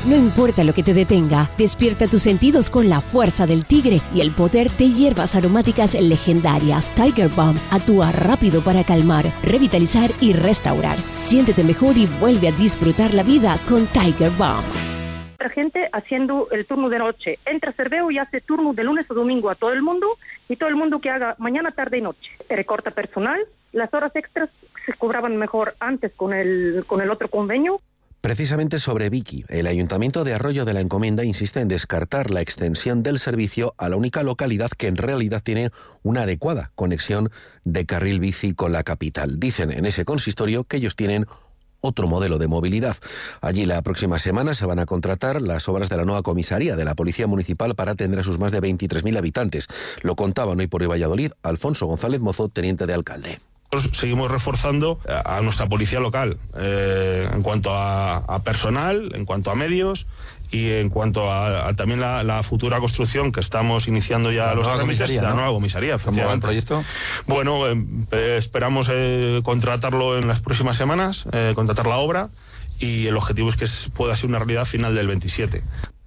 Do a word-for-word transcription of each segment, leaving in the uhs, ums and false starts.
No importa lo que te detenga, despierta tus sentidos con la fuerza del tigre y el poder de hierbas aromáticas legendarias. Tiger Balm actúa rápido para calmar, revitalizar y restaurar. Siéntete mejor y vuelve a disfrutar la vida con Tiger Balm. Otra gente haciendo el turno de noche. Entra Cerveo y hace turno de lunes a domingo a todo el mundo, y todo el mundo que haga mañana, tarde y noche. Recorta personal, las horas extras se cobraban mejor antes con el, con el otro convenio. Precisamente sobre Vicky, el Ayuntamiento de Arroyo de la Encomienda insiste en descartar la extensión del servicio a la única localidad que en realidad tiene una adecuada conexión de carril bici con la capital. Dicen en ese consistorio que ellos tienen otro modelo de movilidad. Allí la próxima semana se van a contratar las obras de la nueva comisaría de la Policía Municipal para atender a sus más de veintitrés mil habitantes. Lo contaban hoy por hoy Valladolid Alfonso González Mozo, teniente de alcalde. Seguimos reforzando a nuestra policía local eh, en cuanto a, a personal, en cuanto a medios y en cuanto a, a también la, la futura construcción que estamos iniciando ya la los nueva trámites, comisaría, la ¿no? nueva comisaría. ¿Cómo va el proyecto? Bueno, eh, esperamos eh, contratarlo en las próximas semanas, eh, contratar la obra, y el objetivo es que pueda ser una realidad final del veintisiete.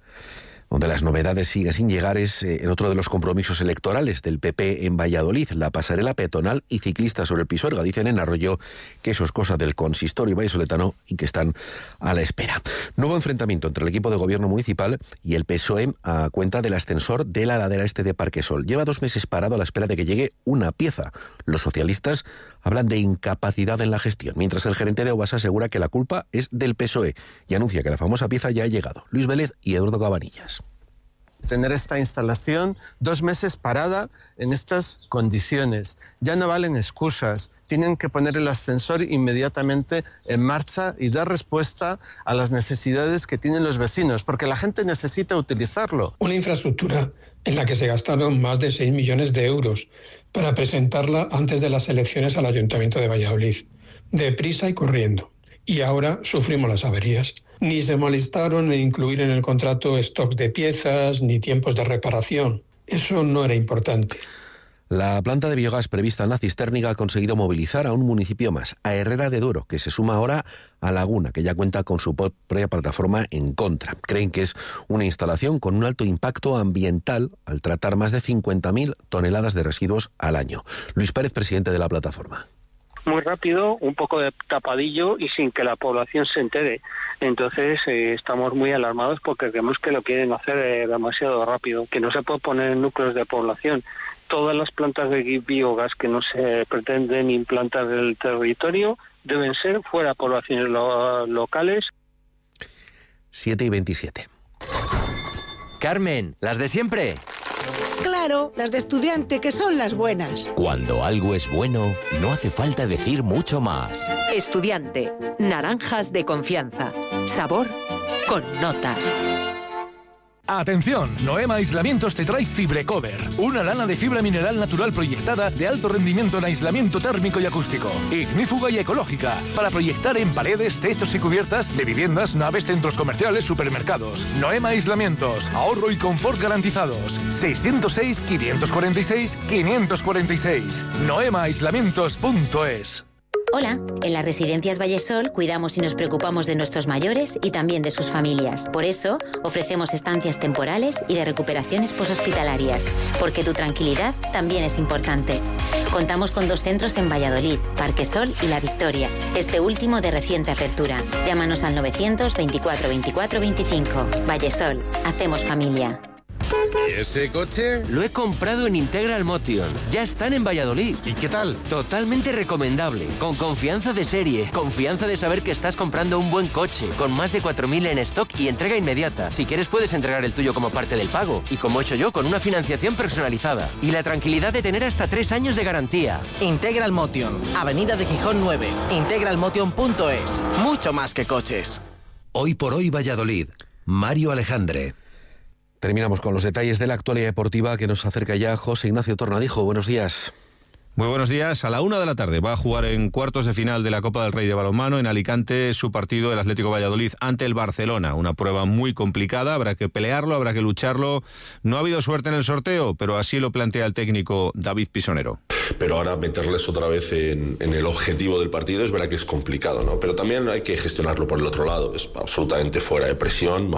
Donde las novedades siguen sin llegar es eh, en otro de los compromisos electorales del P P en Valladolid, la pasarela peatonal y ciclista sobre el Pisuerga. Dicen en Arroyo que eso es cosa del consistorio vallisoletano y que están a la espera. Nuevo enfrentamiento entre el equipo de gobierno municipal y el P S O E a cuenta del ascensor de la ladera este de Parquesol. Lleva dos meses parado a la espera de que llegue una pieza. Los socialistas hablan de incapacidad en la gestión, mientras el gerente de Obasa asegura que la culpa es del P S O E y anuncia que la famosa pieza ya ha llegado. Luis Vélez y Eduardo Cabanillas. Tener esta instalación dos meses parada en estas condiciones. Ya no valen excusas. Tienen que poner el ascensor inmediatamente en marcha y dar respuesta a las necesidades que tienen los vecinos, porque la gente necesita utilizarlo. Una infraestructura en la que se gastaron más de seis millones de euros para presentarla antes de las elecciones al Ayuntamiento de Valladolid, deprisa y corriendo. Y ahora sufrimos las averías. Ni se molestaron en incluir en el contrato stocks de piezas ni tiempos de reparación. Eso no era importante. La planta de biogás prevista en la Cistérniga ha conseguido movilizar a un municipio más, a Herrera de Duero, que se suma ahora a Laguna, que ya cuenta con su propia plataforma en contra. Creen que es una instalación con un alto impacto ambiental al tratar más de cincuenta mil toneladas de residuos al año. Luis Pérez, presidente de la plataforma. Muy rápido, un poco de tapadillo y sin que la población se entere. Entonces eh, estamos muy alarmados porque creemos que lo quieren hacer eh, demasiado rápido, que no se puede poner en núcleos de población. Todas las plantas de biogás que no se pretenden implantar en el territorio deben ser fuera de poblaciones lo- locales. siete y veintisiete. Carmen, ¿las de siempre? Claro, las de estudiante, que son las buenas. Cuando algo es bueno, no hace falta decir mucho más. Estudiante, naranjas de confianza. Sabor con nota. Atención, Noema Aislamientos te trae Fibrecover, una lana de fibra mineral natural proyectada de alto rendimiento en aislamiento térmico y acústico, ignífuga y ecológica, para proyectar en paredes, techos y cubiertas de viviendas, naves, centros comerciales, supermercados. Noema Aislamientos, ahorro y confort garantizados. seiscientos seis, quinientos cuarenta y seis, quinientos cuarenta y seis. noema aislamientos punto es. Hola, en las residencias Vallesol cuidamos y nos preocupamos de nuestros mayores y también de sus familias. Por eso, ofrecemos estancias temporales y de recuperaciones poshospitalarias, porque tu tranquilidad también es importante. Contamos con dos centros en Valladolid, Parquesol y La Victoria, este último de reciente apertura. Llámanos al novecientos veinticuatro veinticuatro veinticinco. Vallesol, hacemos familia. ¿Y ese coche? Lo he comprado en Integral Motion. Ya están en Valladolid. ¿Y qué tal? Totalmente recomendable. Con confianza de serie. Confianza de saber que estás comprando un buen coche. Con más de cuatro mil en stock y entrega inmediata. Si quieres puedes entregar el tuyo como parte del pago. Y como he hecho yo, con una financiación personalizada. Y la tranquilidad de tener hasta tres años de garantía. Integral Motion. Avenida de Gijón nueve. Integral Motion punto es. Mucho más que coches. Hoy por hoy Valladolid. Mario Alejandre. Terminamos con los detalles de la actualidad deportiva que nos acerca ya José Ignacio Tornadijo. Buenos días. Muy buenos días. A la una de la tarde va a jugar en cuartos de final de la Copa del Rey de Balonmano en Alicante su partido el Atlético Valladolid ante el Barcelona. Una prueba muy complicada, habrá que pelearlo, habrá que lucharlo. No ha habido suerte en el sorteo, pero así lo plantea el técnico David Pisonero. Pero ahora meterles otra vez en, en el objetivo del partido es verdad que es complicado, ¿no? Pero también hay que gestionarlo por el otro lado. Es absolutamente fuera de presión.